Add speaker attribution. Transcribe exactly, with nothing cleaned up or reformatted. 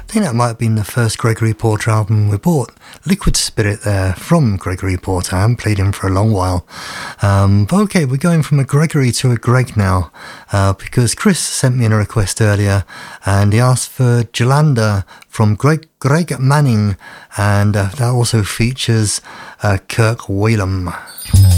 Speaker 1: I think that might have been the first Gregory Porter album we bought. Liquid Spirit there from Gregory Porter. I haven't played him for a long while. Um, but okay, we're going from a Gregory to a Greg now uh, because Chris sent me in a request earlier and he asked for Jolanda from Greg, Greg Manning, and uh, that also features uh, Kirk Whalum.